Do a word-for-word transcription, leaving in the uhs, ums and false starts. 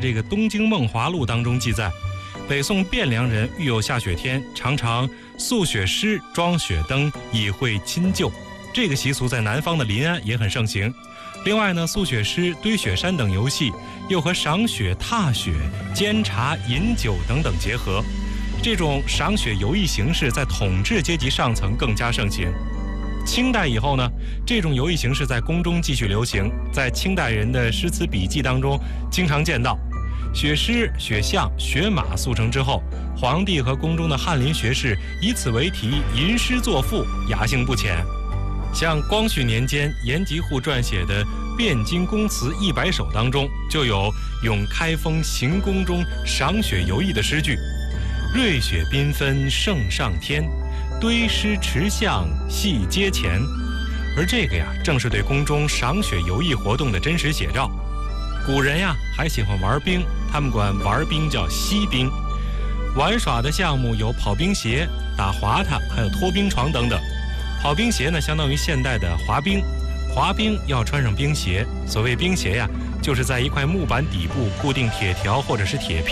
这个《东京梦华录》当中记载，北宋汴梁人遇有下雪天，常常塑雪狮装雪灯，以会亲旧。这个习俗在南方的临安也很盛行。另外呢，塑雪狮、堆雪山等游戏又和赏雪、踏雪、煎茶、饮酒等等结合。这种赏雪游艺形式在统治阶级上层更加盛行。清代以后呢，这种游艺形式在宫中继续流行，在清代人的诗词笔记当中经常见到。雪狮、雪象、雪马速成之后，皇帝和宫中的翰林学士以此为题吟诗作赋，雅兴不浅。像光绪年间严吉户撰写的《汴京宫词一百首》当中，就有咏开封行宫中赏雪游艺的诗句：瑞雪缤纷胜上天，堆狮持象戏阶前。而这个呀，正是对宫中赏雪游艺活动的真实写照。古人呀，还喜欢玩冰，他们管玩冰叫嬉冰。玩耍的项目有跑冰鞋、打滑踏，还有拖冰床等等。跑冰鞋呢，相当于现代的滑冰。滑冰要穿上冰鞋，所谓冰鞋呀，就是在一块木板底部固定铁条或者是铁片。